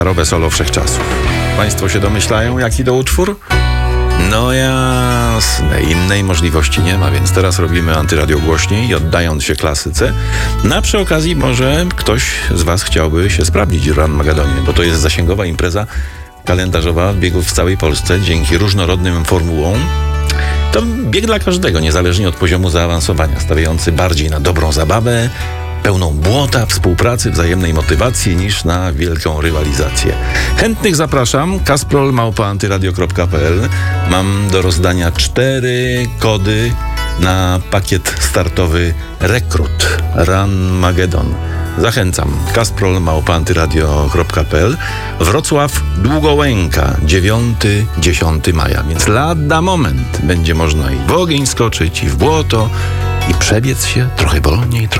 Rowe solo wszechczasów. Państwo się domyślają, jaki to utwór? No jasne, innej możliwości nie ma, więc teraz robimy antyradio głośniej i oddając się klasyce. Przy okazji może ktoś z was chciałby się sprawdzić w Ranmagedonie, bo to jest zasięgowa impreza kalendarzowa biegów w całej Polsce dzięki różnorodnym formułom. To bieg dla każdego, niezależnie od poziomu zaawansowania, stawiający bardziej na dobrą zabawę, pełną błota, współpracy, wzajemnej motywacji niż na wielką rywalizację. Chętnych zapraszam, kasprol@antyradio.pl. Mam do rozdania 4 kody na pakiet startowy Rekrut Ranmagedon. Zachęcam, kasprol@antyradio.pl. Wrocław Długołęka, 9-10 maja, więc lada moment będzie można i w ogień skoczyć, i w błoto, i przebiec się trochę wolniej, trochę